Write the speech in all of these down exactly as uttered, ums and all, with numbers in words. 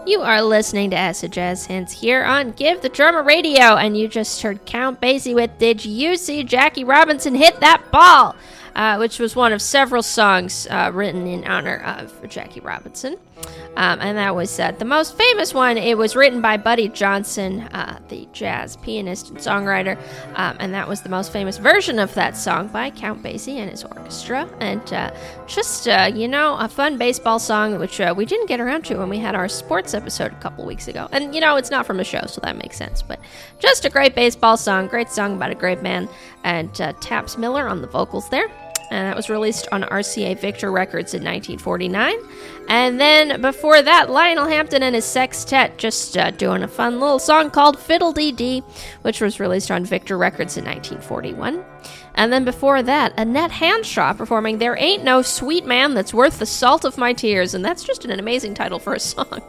You are listening to Acid Jazz Hands here on Give the Drummer Radio, and you just heard Count Basie with Did You See Jackie Robinson Hit That Ball? Uh, which was one of several songs uh, written in honor of Jackie Robinson. Um, and that was uh, the most famous one. It was written by Buddy Johnson, uh, the jazz pianist and songwriter. Um, and that was the most famous version of that song by Count Basie and his orchestra. And uh, just, uh, you know, a fun baseball song, which uh, we didn't get around to when we had our sports episode a couple weeks ago. And, you know, it's not from a show, so that makes sense. But just a great baseball song, great song about a great man. And uh, Taps Miller on the vocals there. And that was released on R C A Victor Records in nineteen forty-nine. And then before that, Lionel Hampton and his sextet just uh, doing a fun little song called Fiddle-Dee-Dee, which was released on Victor Records in nineteen forty-one. And then before that, Annette Hanshaw performing There Ain't No Sweet Man That's Worth the Salt of My Tears. And that's just an amazing title for a song.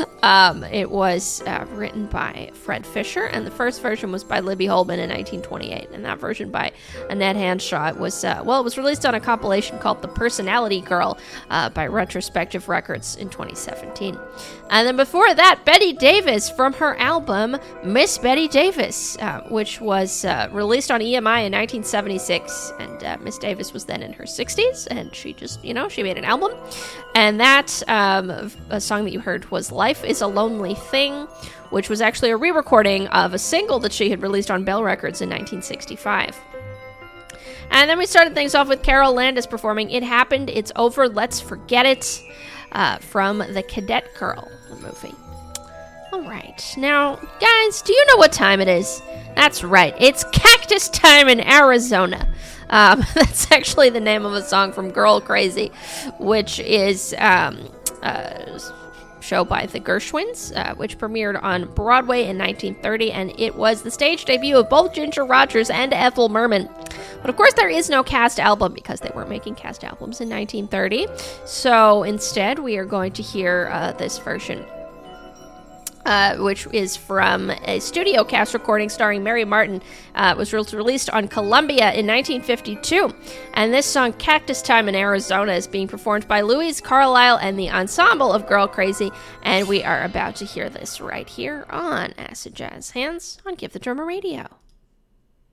um, it was uh, written by Fred Fisher, and the first version was by Libby Holman in nineteen twenty-eight. And that version by Annette Hanshaw, it was, uh, well, it was released on a compilation called The Personality Girl uh, by Retrospective Records in twenty seventeen. And then before that, Betty Davis from her album Miss Betty Davis, uh, which was uh, released on E M I in nineteen seventy-six. And uh, Miss Davis was then in her sixties, and she just, you know, she made an album. And that um, a song that you heard was Life is a Lonely Thing, which was actually a re-recording of a single that she had released on Bell Records in nineteen sixty-five. And then we started things off with Carol Landis performing It Happened, It's Over, Let's Forget It, uh, from The Cadet Girl, the movie. All right. Now, guys, do you know what time it is? That's right. It's cactus time in Arizona. Um, that's actually the name of a song from Girl Crazy, which is um, a show by the Gershwins, uh, which premiered on Broadway in nineteen thirty, and it was the stage debut of both Ginger Rogers and Ethel Merman. But of course, there is no cast album because they weren't making cast albums in nineteen thirty. So instead, we are going to hear uh, this version. Uh, which is from a studio cast recording starring Mary Martin. Uh, it was re- released on Columbia in nineteen fifty-two. And this song, Cactus Time in Arizona, is being performed by Louise Carlisle and the ensemble of Girl Crazy. And we are about to hear this right here on Acid Jazz Hands on Give the Drummer Radio.